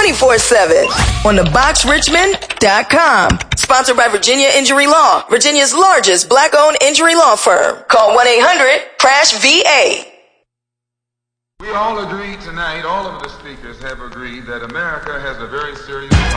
24/7 on theboxrichmond.com. Sponsored by Virginia Injury Law, Virginia's largest black-owned injury law firm. Call 1-800-CRASH-VA. We all agree tonight, all of the speakers have agreed that America has a very serious